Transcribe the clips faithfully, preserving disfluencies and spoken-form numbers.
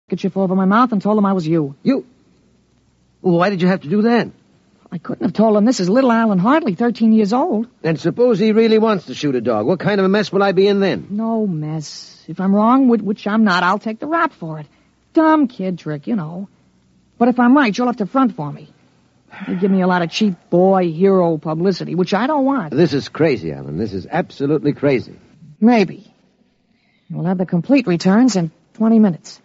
handkerchief over my mouth and told them I was you. You? Well, why did you have to do that? I couldn't have told them this is little Alan Hartley, thirteen years old. And suppose he really wants to shoot a dog. What kind of a mess will I be in then? No mess. If I'm wrong, which I'm not, I'll take the rap for it. Dumb kid trick, you know. But if I'm right, you'll have to front for me. You give me a lot of cheap boy hero publicity, which I don't want. This is crazy, Alan. This is absolutely crazy. Maybe. We'll have the complete returns in twenty minutes.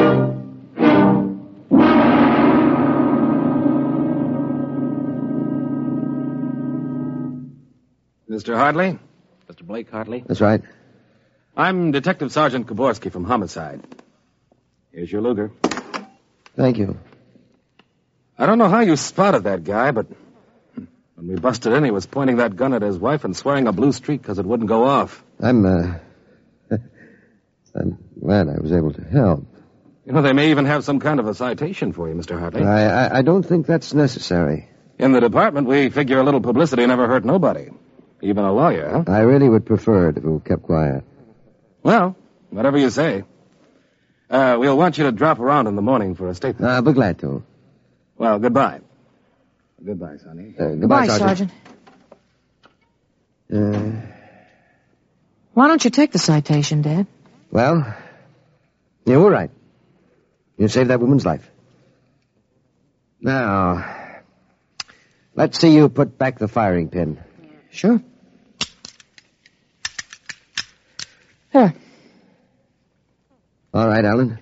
Mister Hartley? Mister Blake Hartley? That's right. I'm Detective Sergeant Koborski from Homicide. Here's your Luger. Thank you. I don't know how you spotted that guy, but when we busted in, he was pointing that gun at his wife and swearing a blue streak because it wouldn't go off. I'm, uh... I'm glad I was able to help. You know, they may even have some kind of a citation for you, Mister Hartley. I, I, I don't think that's necessary. In the department, we figure a little publicity never hurt nobody. Even a lawyer, huh? I really would prefer it if we kept quiet. Well, whatever you say. Uh, we'll want you to drop around in the morning for a statement. I'll be glad to. Well, goodbye. Goodbye, Sonny. Uh, goodbye, Goodbye, Sergeant. Sergeant. Uh, Why don't you take the citation, Dad? well, you were right. You saved that woman's life. Now, let's see you put back the firing pin. Sure. Here. All right, Alan.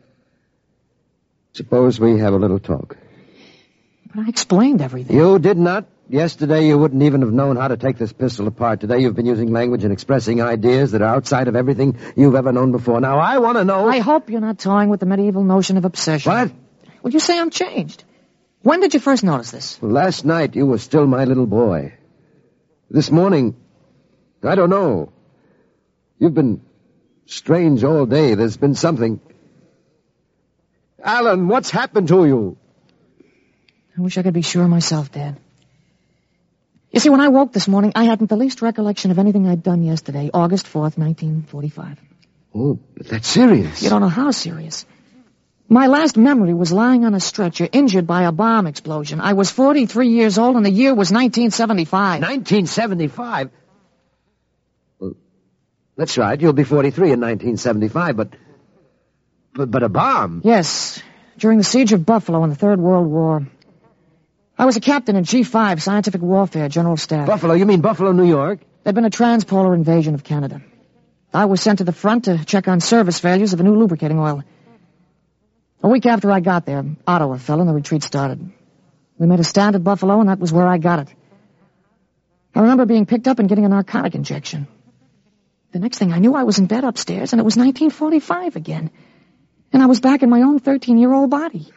Suppose we have a little talk. But I explained everything. You did not. Yesterday you wouldn't even have known how to take this pistol apart. Today you've been using language and expressing ideas that are outside of everything you've ever known before. Now I want to know... I hope you're not toying with the medieval notion of obsession. What? Well, you say I'm changed. When did you first notice this? Last night you were still my little boy. This morning, I don't know. You've been strange all day. There's been something... Alan, what's happened to you? I wish I could be sure myself, Dad. You see, when I woke this morning, I hadn't the least recollection of anything I'd done yesterday, August fourth, nineteen forty-five. Oh, but that's serious. You don't know how serious. My last memory was lying on a stretcher, injured by a bomb explosion. I was forty-three years old, and the year was nineteen seventy-five. nineteen seventy-five? Well, that's right. You'll be forty-three in nineteen seventy-five, but... But, but a bomb? Yes, during the siege of Buffalo in the Third World War. I was a captain in G five, Scientific Warfare, General Staff. Buffalo? You mean Buffalo, New York? There'd been a transpolar invasion of Canada. I was sent to the front to check on service failures of a new lubricating oil. A week after I got there, Ottawa fell and the retreat started. We made a stand at Buffalo, and that was where I got it. I remember being picked up and getting a narcotic injection. The next thing I knew, I was in bed upstairs, and it was nineteen forty-five again. And I was back in my own thirteen-year-old body.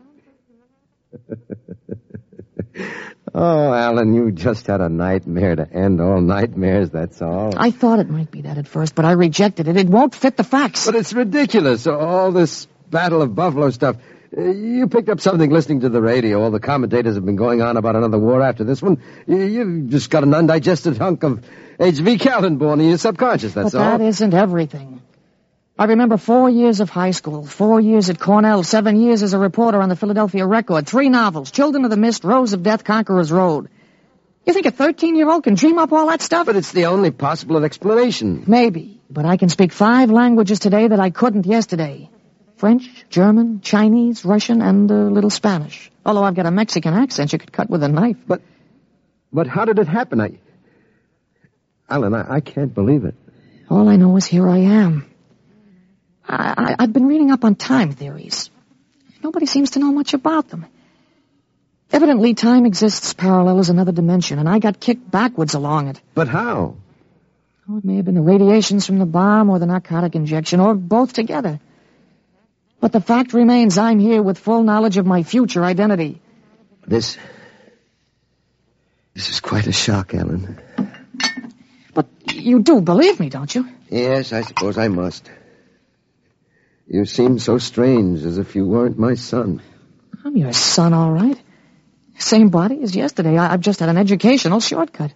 Oh, Alan, you just had a nightmare to end all nightmares, that's all. I thought it might be that at first, but I rejected it. It won't fit the facts. But it's ridiculous, all this Battle of Buffalo stuff. Uh, You picked up something listening to the radio. All the commentators have been going on about another war after this one. You, you've just got an undigested hunk of H V Kallenborn in your subconscious, that's but all. that isn't everything. I remember four years of high school, four years at Cornell, seven years as a reporter on the Philadelphia Record, three novels, Children of the Mist, Rose of Death, Conqueror's Road. You think a thirteen-year-old can dream up all that stuff? But it's the only possible explanation. Maybe, but I can speak five languages today that I couldn't yesterday. French, German, Chinese, Russian, and a little Spanish. Although I've got a Mexican accent you could cut with a knife. But, but how did it happen? I... Alan, I, I can't believe it. All I know is here I am. I, I, I've been reading up on time theories. Nobody seems to know much about them. Evidently, time exists parallel as another dimension, and I got kicked backwards along it. But how? Oh, it may have been the radiations from the bomb or the narcotic injection, or both together. But the fact remains I'm here with full knowledge of my future identity. This... This is quite a shock, Alan. But you do believe me, don't you? Yes, I suppose I must. You seem so strange, as if you weren't my son. I'm your son, all right. Same body as yesterday. I, I've just had an educational shortcut.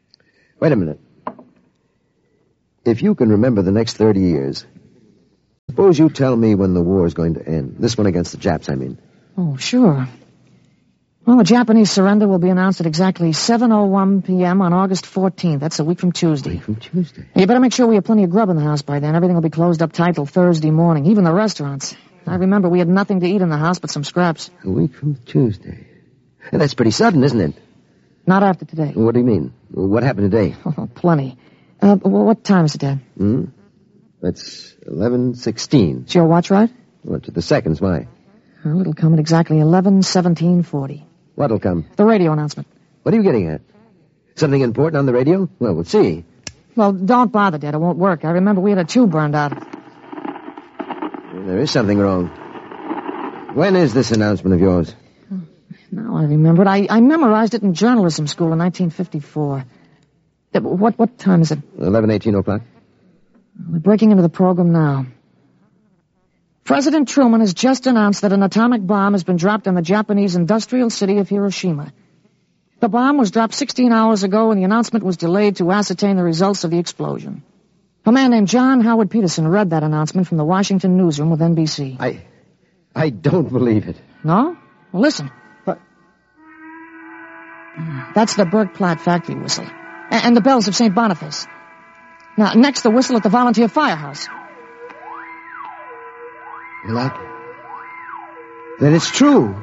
Wait a minute. If you can remember the next thirty years, Suppose you tell me when the war is going to end. This one against the Japs, I mean. Oh, sure. Well, the Japanese surrender will be announced at exactly seven oh one p.m. on August fourteenth. That's a week from Tuesday. Week from Tuesday. You better make sure we have plenty of grub in the house by then. Everything will be closed up tight till Thursday morning, even the restaurants. I remember we had nothing to eat in the house but some scraps. A week from Tuesday. And that's pretty sudden, isn't it? Not after today. What do you mean? What happened today? Oh, plenty. Uh, well, what time is it, Dad? Hmm? That's eleven sixteen. Is your watch right? Well, to the seconds, why? Well, it'll come at exactly eleven seventeen forty. What'll come? The radio announcement. What are you getting at? Something important on the radio? Well, we'll see. Well, don't bother, Dad. It won't work. I remember we had a tube burned out. There is something wrong. When is this announcement of yours? Now I remember it. I, I memorized it in journalism school in nineteen fifty-four. Uh, What what time is it? Eleven eighteen o'clock. We're breaking into the program now. President Truman has just announced that an atomic bomb has been dropped on the Japanese industrial city of Hiroshima. The bomb was dropped sixteen hours ago, and the announcement was delayed to ascertain the results of the explosion. A man named John Howard Peterson read that announcement from the Washington newsroom with N B C. I... I don't believe it. No? Well, listen. What? That's the Burke Platt factory whistle. A- and the bells of Saint Boniface. Now, next the whistle at the volunteer firehouse. Well, I... Then it's true.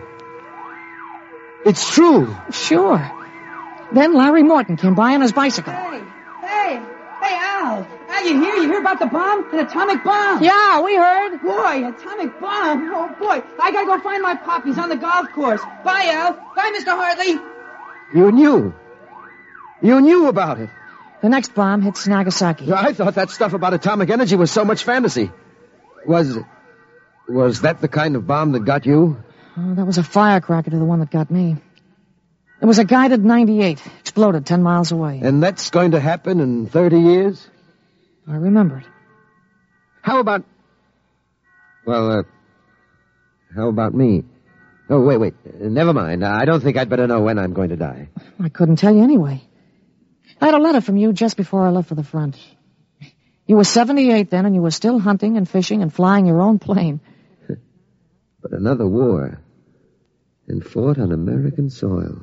It's true. Sure. Then Larry Morton came by on his bicycle. Hey, hey, hey, Al. Al, you hear? You hear about the bomb? An atomic bomb. Yeah, we heard. Boy, atomic bomb. Oh, boy. I gotta go find my pop. He's on the golf course. Bye, Al. Bye, Mister Hartley. You knew. You knew about it. The next bomb hits Nagasaki. I thought that stuff about atomic energy was so much fantasy. Was... Was that the kind of bomb that got you? Oh, that was a firecracker to the one that got me. It was a guided ninety-eight. Exploded ten miles away. And that's going to happen in thirty years? I remember it. How about... Well, uh... How about me? Oh, wait, wait. Uh, never mind. I don't think I'd better know when I'm going to die. I couldn't tell you anyway. I had a letter from you just before I left for the front. You were seventy-eight then, and you were still hunting and fishing and flying your own plane. But another war. And fought on American soil.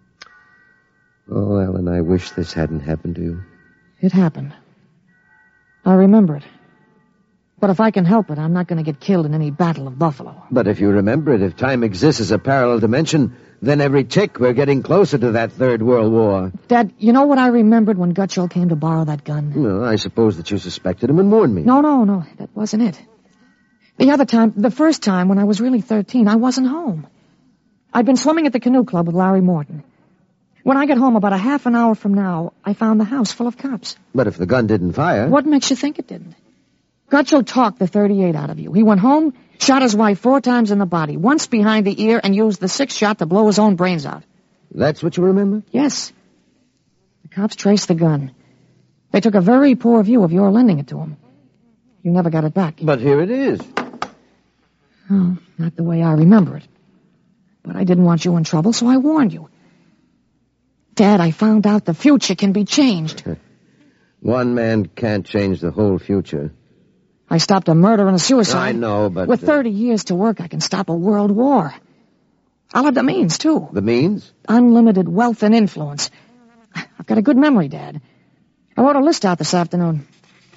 Oh, Alan, I wish this hadn't happened to you. It happened. I remember it. But if I can help it, I'm not going to get killed in any Battle of Buffalo. But if you remember it, if time exists as a parallel dimension, then every tick we're getting closer to that Third World War. Dad, you know what I remembered when Gutschall came to borrow that gun? Well, I suppose that you suspected him and warned me. No, no, no. That wasn't it. The other time, the first time when I was really thirteen, I wasn't home. I'd been swimming at the canoe club with Larry Morton. When I got home about a half an hour from now, I found the house full of cops. But if the gun didn't fire... What makes you think it didn't? Gutschall talked the thirty-eight out of you. He went home, shot his wife four times in the body, once behind the ear, and used the sixth shot to blow his own brains out. That's what you remember? Yes. The cops traced the gun. They took a very poor view of your lending it to them. You never got it back. But here it is. Oh, not the way I remember it. But I didn't want you in trouble, so I warned you. Dad, I found out the future can be changed. One man can't change the whole future. I stopped a murder and a suicide. I know, but... With uh, thirty years to work, I can stop a world war. I'll have the means, too. The means? Unlimited wealth and influence. I've got a good memory, Dad. I wrote a list out this afternoon.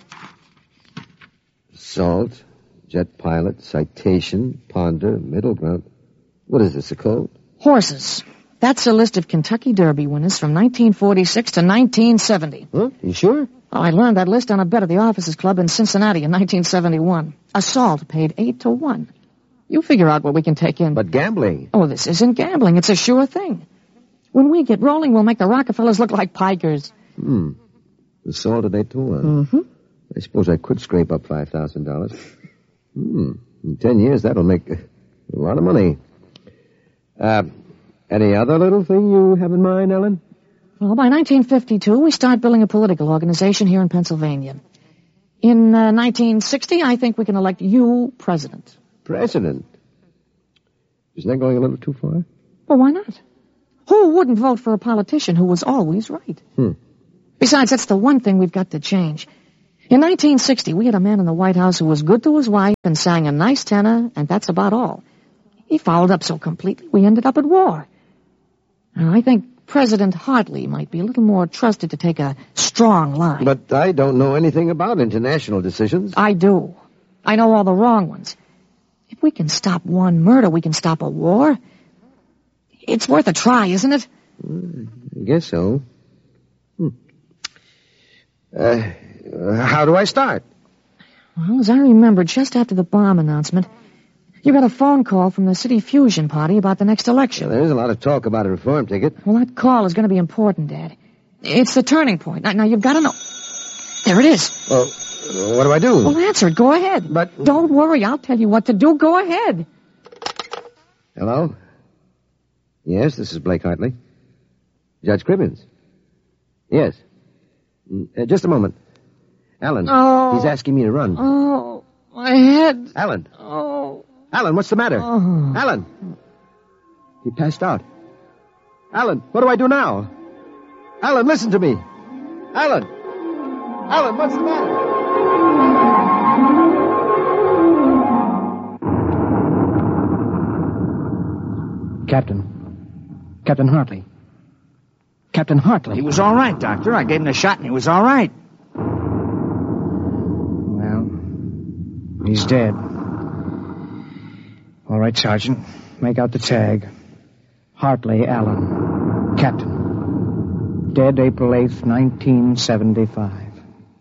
Salt, jet pilot, citation, ponder, middle ground. What is this, a code? Horses. That's a list of Kentucky Derby winners from nineteen forty-six to nineteen seventy. Huh? You sure? Well, I learned that list on a bet at the Officers Club in Cincinnati in nineteen seventy-one. Assault paid eight to one. You figure out what we can take in. But gambling. Oh, this isn't gambling. It's a sure thing. When we get rolling, we'll make the Rockefellers look like pikers. Hmm. Assault at eight to one. Mm-hmm. I suppose I could scrape up five thousand dollars. Hmm. In ten years, that'll make a lot of money. Uh, any other little thing you have in mind, Ellen? Well, by nineteen fifty-two, we start building a political organization here in Pennsylvania. In uh, nineteen sixty, I think we can elect you president. President? Isn't that going a little too far? Well, why not? Who wouldn't vote for a politician who was always right? Hmm. Besides, that's the one thing we've got to change. In nineteen sixty, we had a man in the White House who was good to his wife and sang a nice tenor, and that's about all. He fouled up so completely, we ended up at war. Now, I think President Hartley might be a little more trusted to take a strong line. But I don't know anything about international decisions. I do. I know all the wrong ones. If we can stop one murder, we can stop a war. It's worth a try, isn't it? I guess so. Hmm. Uh, how do I start? Well, as I remember, just after the bomb announcement, you got a phone call from the City Fusion Party about the next election. Well, there's a lot of talk about a reform ticket. Well, that call is going to be important, Dad. It's the turning point. Now, now you've got to know. There it is. Well, what do I do? Well, answer it. Go ahead. But... Don't worry. I'll tell you what to do. Go ahead. Hello? Yes, this is Blake Hartley. Judge Cribbins. Yes. Uh, just a moment. Alan. Oh. He's asking me to run. Oh, my head. Alan. Oh. Alan, what's the matter? Oh. Alan. He passed out. Alan, what do I do now? Alan, listen to me. Alan. Alan, what's the matter? Captain. Captain Hartley. Captain Hartley. He was all right, Doctor. I gave him a shot and he was all right. Well, he's dead. All right, Sergeant. Make out the tag. Hartley Allen. Captain. Dead April eighth, nineteen seventy-five.